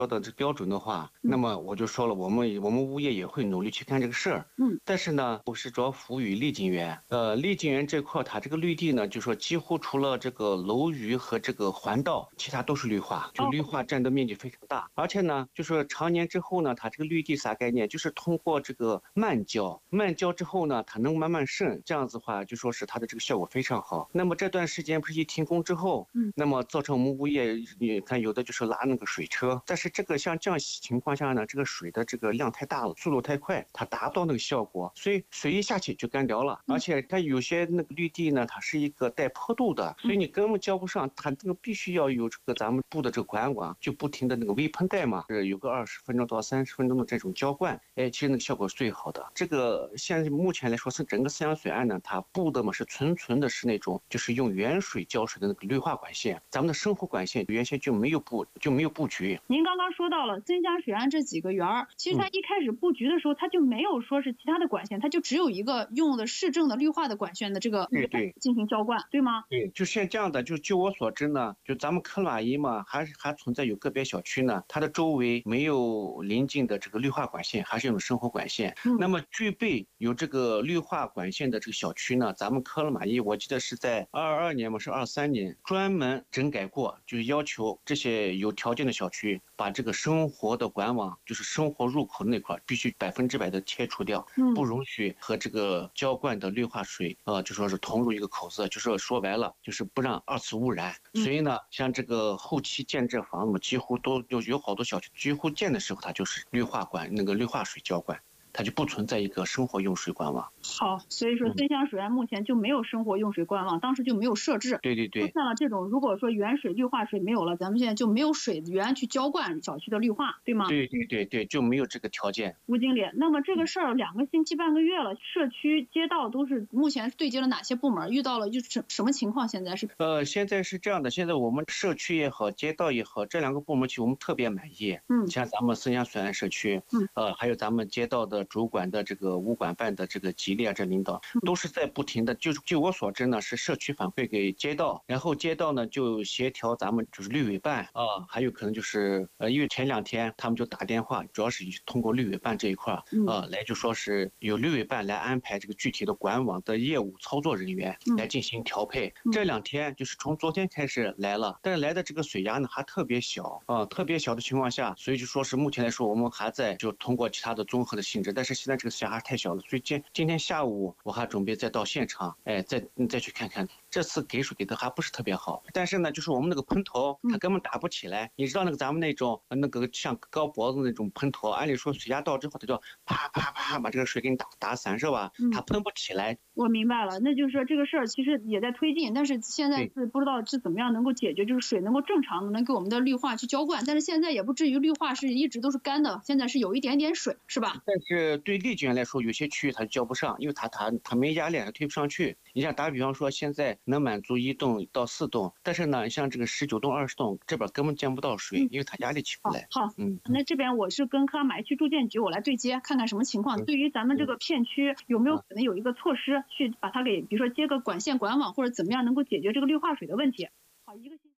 说的这标准的话，那么我就说了，我们物业也会努力去干这个事儿。但是呢，我是主要服务于丽景园。丽景园这块它这个绿地呢，就说几乎除了这个楼宇和这个环道，其他都是绿化，就绿化占的面积非常大。而且呢，就是常年之后呢，它这个绿地啥概念？就是通过这个慢浇，慢浇之后呢，它能慢慢渗，这样子的话，就说是它的这个效果非常好。那么这段时间不是一停工之后，那么造成我们物业，你看有的就是拉那个水车，但是这个像这样情况下呢，这个水的这个量太大了，速度太快，它达不到那个效果，所以水一下去就干掉了。而且它有些那个绿地呢，它是一个带坡度的，所以你根本浇不上，它这个必须要有这个咱们布的这个管网，就不停的那个微喷带嘛，是有个20分钟到30分钟的这种浇灌，其实那个效果是最好的。这个现在目前来说是整个三阳水岸呢，它布的嘛是纯的是那种就是用原水浇水的那个绿化管线，咱们的生活管线原先就没有布局。 您刚刚说到了增江水岸这几个园儿，其实它一开始布局的时候，它就没有说是其他的管线，它就只有一个用的市政的绿化的管线的这个进行浇灌，对吗？ 对，就像这样的，就我所知呢，就咱们克拉伊嘛，还存在有个别小区呢，它的周围没有临近的这个绿化管线，还是用生活管线。那么具备有这个绿化管线的这个小区呢，咱们克拉玛依我记得是在22年嘛，是23年专门整改过，就是要求这些有条件的小区把这个生活的管网，就是生活入口的那块必须100%的切除掉，不容许和这个浇灌的绿化水就说是同入一个口子，就是说白了就是不让二次污染。所以呢，像这个后期建这房子几乎都有好多小区几乎建的时候它就是绿化管那个绿化水浇灌，它就不存在一个生活用水管网。 好，所以说增江水岸目前就没有生活用水管网，当时就没有设置。 对， 出现了这种，如果说原水绿化水没有了，咱们现在就没有水源去浇灌小区的绿化，对吗？ 对，就没有这个条件。 吴经理，那么这个事儿2个星期半个月了，社区街道都是目前对接了哪些部门？遇到了就是什么情况？现在是现在是这样的，现在我们社区也好，街道也好，这2个部门其实我们特别满意。像咱们增江水岸社区，还有咱们街道的主管的这个物管办的这个吉利这领导，都是在不停的，就我所知呢，是社区反馈给街道，然后街道呢就协调咱们就是绿委办还有可能就是因为前2天他们就打电话，主要是通过绿委办这一块来就说是有绿委办来安排这个具体的管网的业务操作人员来进行调配。这2天就是从昨天开始来了，但是来的这个水压呢还特别小特别小的情况下，所以就说是目前来说我们还在就通过其他的综合的性质，但是现在这个水压还太小了，所以今天下午我还准备再到现场，再去看看。这次给水给的还不是特别好，但是呢，就是我们那个喷头它根本打不起来。你知道那个咱们那种那个像高脖子那种喷头，按理说水压到之后它就啪啪啪把这个水给你打散是吧？它喷不起来。 我明白了，那就是说这个事儿其实也在推进，但是现在是不知道是怎么样能够解决，就是水能够正常的能给我们的绿化去浇灌，但是现在也不至于绿化是一直都是干的，现在是有一点点水，是吧？ 但是对丽景园来说，有些区域它浇不上，因为它没压力，它推不上去。你像打比方说，现在能满足1栋到4栋，但是呢，像这个19栋、20栋这边根本见不到水，因为它压力起不来。 好，那这边我是跟克拉玛依区住建局我来对接，看看什么情况。对于咱们这个片区有没有可能有一个措施去把它给，比如说接个管线管网或者怎么样，能够解决这个绿化水的问题。好，1个星期。